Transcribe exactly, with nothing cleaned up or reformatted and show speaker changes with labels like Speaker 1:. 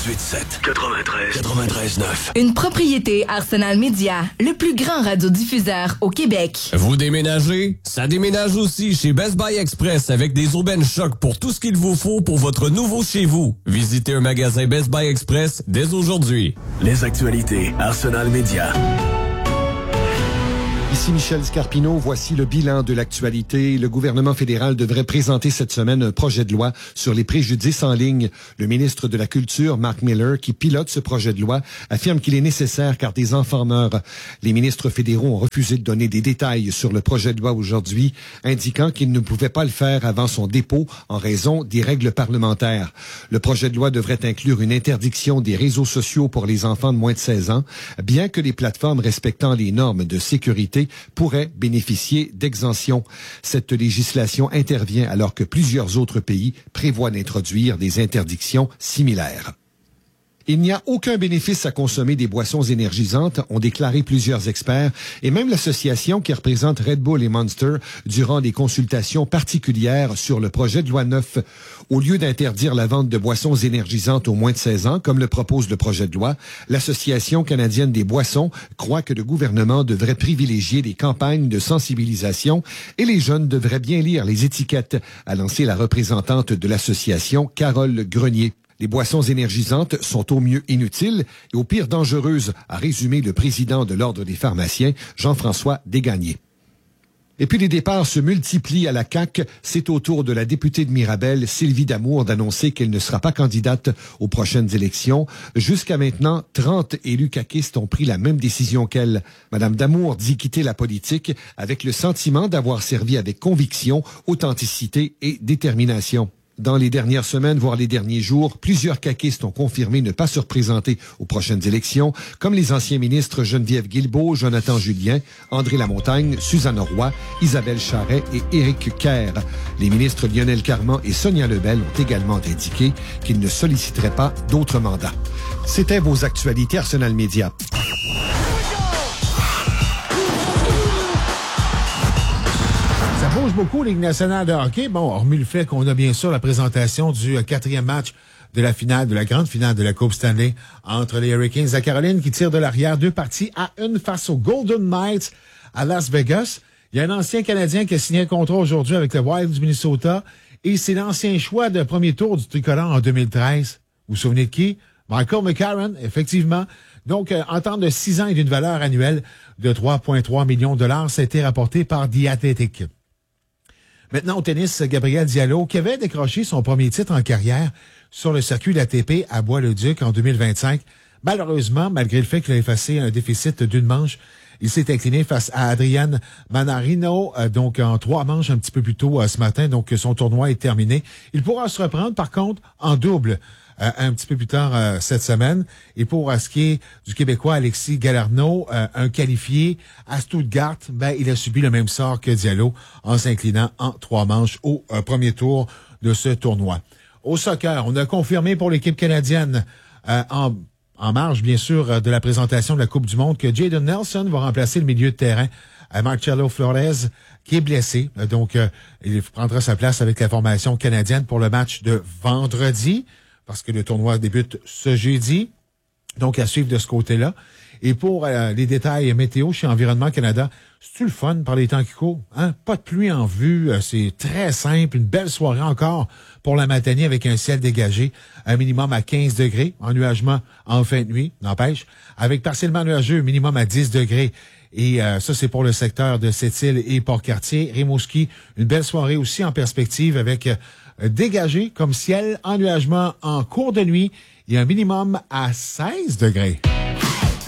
Speaker 1: quatre-vingt-huit sept, quatre-vingt-treize, quatre-vingt-treize neuf.
Speaker 2: Une propriété Arsenal Media, le plus grand radiodiffuseur au Québec.
Speaker 3: Vous déménagez? Ça déménage aussi chez Best Buy Express avec des aubaines choc pour tout ce qu'il vous faut pour votre nouveau chez vous. Visitez un magasin Best Buy Express dès aujourd'hui.
Speaker 1: Les actualités Arsenal Media.
Speaker 4: Ici Michel Scarpino, voici le bilan de l'actualité. Le gouvernement fédéral devrait présenter cette semaine un projet de loi sur les préjudices en ligne. Le ministre de la Culture, Mark Miller, qui pilote ce projet de loi, affirme qu'il est nécessaire car des enfants meurent. Les ministres fédéraux ont refusé de donner des détails sur le projet de loi aujourd'hui, indiquant qu'ils ne pouvaient pas le faire avant son dépôt en raison des règles parlementaires. Le projet de loi devrait inclure une interdiction des réseaux sociaux pour les enfants de moins de seize ans, bien que les plateformes respectant les normes de sécurité pourraient bénéficier d'exemptions. Cette législation intervient alors que plusieurs autres pays prévoient d'introduire des interdictions similaires. Il n'y a aucun bénéfice à consommer des boissons énergisantes, ont déclaré plusieurs experts, et même l'association qui représente Red Bull et Monster durant des consultations particulières sur le projet de loi neuf. Au lieu d'interdire la vente de boissons énergisantes aux moins de seize ans, comme le propose le projet de loi, l'Association canadienne des boissons croit que le gouvernement devrait privilégier des campagnes de sensibilisation et les jeunes devraient bien lire les étiquettes, a lancé la représentante de l'association, Carole Grenier. Les boissons énergisantes sont au mieux inutiles et au pire dangereuses, a résumé le président de l'Ordre des pharmaciens, Jean-François Desgagnés. Et puis les départs se multiplient à la C A Q. C'est au tour de la députée de Mirabel, Sylvie Damour, d'annoncer qu'elle ne sera pas candidate aux prochaines élections. Jusqu'à maintenant, trente élus caquistes ont pris la même décision qu'elle. Madame Damour dit quitter la politique avec le sentiment d'avoir servi avec conviction, authenticité et détermination. Dans les dernières semaines, voire les derniers jours, plusieurs caquistes ont confirmé ne pas se représenter aux prochaines élections, comme les anciens ministres Geneviève Guilbeault, Jonathan Julien, André Lamontagne, Suzanne Roy, Isabelle Charret et Éric Kerr. Les ministres Lionel Carman et Sonia Lebel ont également indiqué qu'ils ne solliciteraient pas d'autres mandats. C'était vos actualités Arsenal Media.
Speaker 5: Ça bouge beaucoup, Ligue nationale de hockey. Bon, hormis le fait qu'on a bien sûr la présentation du euh, quatrième match de la finale, de la grande finale de la Coupe Stanley entre les Hurricanes de Caroline qui tirent de l'arrière deux parties à une face aux Golden Knights à Las Vegas. Il y a un ancien Canadien qui a signé un contrat aujourd'hui avec le Wild du Minnesota et c'est l'ancien choix de premier tour du tricolore en deux mille treize. Vous vous souvenez de qui? Michael McCarron, effectivement. Donc, euh, en temps de six ans et d'une valeur annuelle de trois virgule trois millions de dollars, ça a été rapporté par The Athletic. Maintenant, au tennis, Gabriel Diallo, qui avait décroché son premier titre en carrière sur le circuit de l'A T P à Bois-le-Duc en deux mille vingt-cinq. Malheureusement, malgré le fait qu'il a effacé un déficit d'une manche, il s'est incliné face à Adrian Manarino, euh, donc en trois manches un petit peu plus tôt euh, ce matin. Donc, son tournoi est terminé. Il pourra se reprendre, par contre, en double. Euh, un petit peu plus tard euh, cette semaine. Et pour euh, ce qui est du Québécois Alexis Galarneau, euh, un qualifié à Stuttgart, ben il a subi le même sort que Diallo en s'inclinant en trois manches au euh, premier tour de ce tournoi. Au soccer, on a confirmé pour l'équipe canadienne euh, en, en marge, bien sûr, de la présentation de la Coupe du Monde que Jayden Nelson va remplacer le milieu de terrain à Marcelo Flores, qui est blessé. Donc, euh, il prendra sa place avec la formation canadienne pour le match de vendredi, parce que le tournoi débute ce jeudi. Donc, à suivre de ce côté-là. Et pour euh, les détails météo chez Environnement Canada, c'est-tu le fun par les temps qui courent? Hein? Pas de pluie en vue, euh, c'est très simple. Une belle soirée encore pour la matinée avec un ciel dégagé, un minimum à quinze degrés, ennuagement en fin de nuit, n'empêche, avec partiellement nuageux, minimum à dix degrés. Et euh, ça, c'est pour le secteur de Sept-Îles et Port-Cartier. Rimouski, une belle soirée aussi en perspective avec euh, dégagé comme ciel, ennuagement en cours de nuit et un minimum à seize degrés.